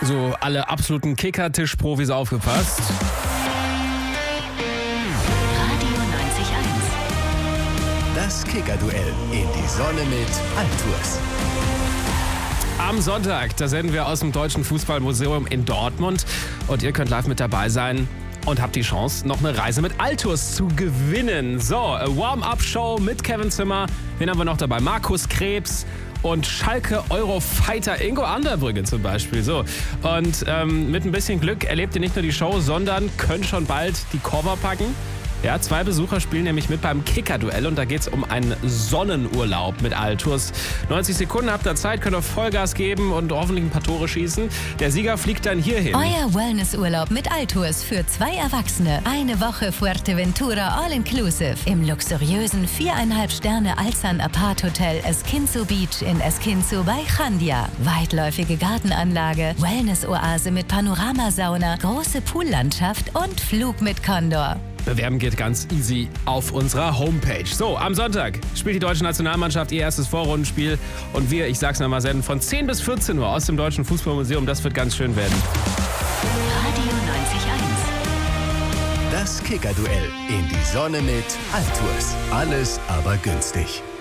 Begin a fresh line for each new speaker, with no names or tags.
So, alle absoluten Kicker-Tischprofis aufgepasst.
Radio 90.1.
Das Kicker-Duell in die Sonne mit Altours.
Am Sonntag, da senden wir aus dem Deutschen Fußballmuseum in Dortmund. Und ihr könnt live mit dabei sein und habt die Chance, noch eine Reise mit Altours zu gewinnen. So, Warm-Up-Show mit Kevin Zimmer. Wen haben wir noch dabei? Markus Krebs und Schalke Eurofighter Ingo Anderbrügge zum Beispiel. So. Und mit ein bisschen Glück erlebt ihr nicht nur die Show, sondern könnt schon bald die Koffer packen. Ja, 2 Besucher spielen nämlich mit beim Kicker-Duell und da geht es um einen Sonnenurlaub mit Altours. 90 Sekunden habt ihr Zeit, könnt ihr Vollgas geben und hoffentlich ein paar Tore schießen. Der Sieger fliegt dann hierhin.
Euer Wellnessurlaub mit Altours für 2 Erwachsene. Eine Woche Fuerteventura All-Inclusive im luxuriösen 4,5 Sterne Alzan Apart Hotel Esquinzo Beach in Esquinzo bei Chandia. Weitläufige Gartenanlage, Wellness-Oase mit Panoramasauna, große Poollandschaft und Flug mit Condor.
Bewerben geht ganz easy auf unserer Homepage. So, am Sonntag spielt die deutsche Nationalmannschaft ihr erstes Vorrundenspiel. Und wir, ich sag's nochmal, senden von 10 bis 14 Uhr aus dem Deutschen Fußballmuseum. Das wird ganz schön werden.
Radio 90.1.
Das Kicker-Duell in die Sonne mit Altours. Alles aber günstig.